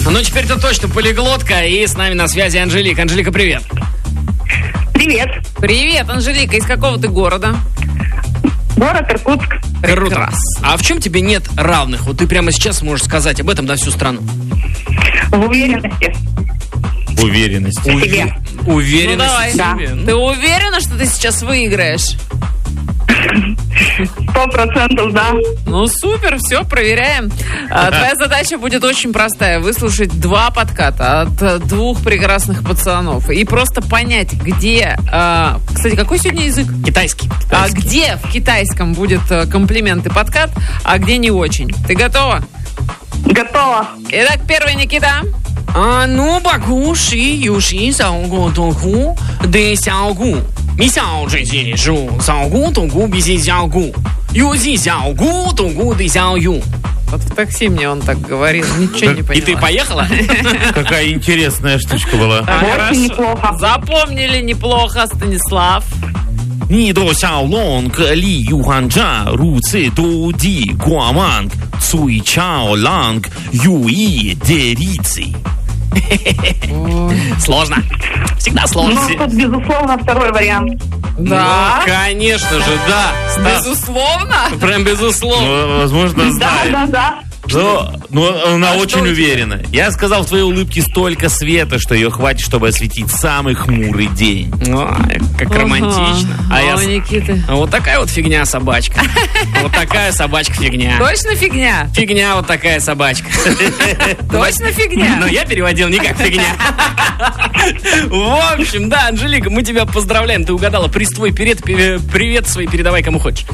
Ну, теперь-то точно полиглотка. И с нами на связи Анжелика. Анжелика, привет. Привет. Привет, Анжелика. Из какого ты города? Город Иркутск. Круто. А в чем тебе нет равных? Вот ты прямо сейчас можешь сказать об этом на всю страну. В уверенности. Уверенность. В себе. Уверенность Ну, давай. в себе. Да. Ну, Ты уверена, что ты сейчас выиграешь? 100%, да. Ну, супер, все, проверяем. Твоя задача будет очень простая. Выслушать 2 подката от 2 прекрасных пацанов. И просто понять, где... Кстати, какой сегодня язык? Китайский. Где в китайском будет комплимент и подкат, а где не очень. Ты готова? Готова. Итак, первый, Никита. Ну, баку, ши, юши, саогу, току, дэ сяогу. Ми сяо чжи зи шу, саогу, току, би си сяогу. Ю си сяогу, току, дэ сяо ю. Вот в такси мне он так говорил, ничего не поняла. И ты поехала? Какая интересная штучка была. Очень неплохо. Запомнили неплохо, Станислав. 你多小龙格里有汉家如此多地光芒最超浪有意的日子 Сложно. Всегда сложно. Ну, тут, безусловно, второй вариант. Да. Ну, конечно же, да. Стас, Безусловно. прям безусловно. Ну, возможно, знает. Да. Но она А очень что у тебя? уверена. Я сказал, в твоей улыбке столько света, что ее хватит, чтобы осветить самый хмурый день. Как романтично. Ага. А я... Ой, Никита. Вот такая вот фигня собачка. Вот такая собачка фигня. Точно фигня? Фигня вот такая собачка. Точно фигня? Но я переводил не как фигня. В общем, да, Анжелика, мы тебя поздравляем. Ты угадала. Приз твой привет свой передавай кому хочешь.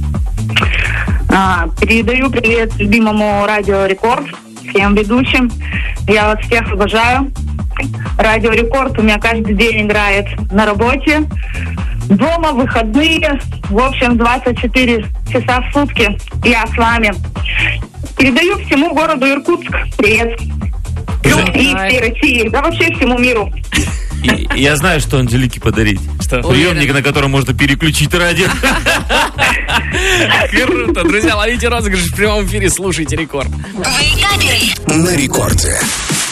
Передаю привет любимому Радио Рекорд, всем ведущим. Я вас всех обожаю. Радио Рекорд у меня каждый день играет на работе, дома, в выходные. В общем, 24 часа в сутки я с вами. Передаю всему городу Иркутск привет. И всей России, да вообще всему миру. И я знаю, что Анжелике подарить. Что? Приемник, на котором можно переключить радио. Круто. Друзья, ловите розыгрыш в прямом эфире. Слушайте Рекорд. На рекорде.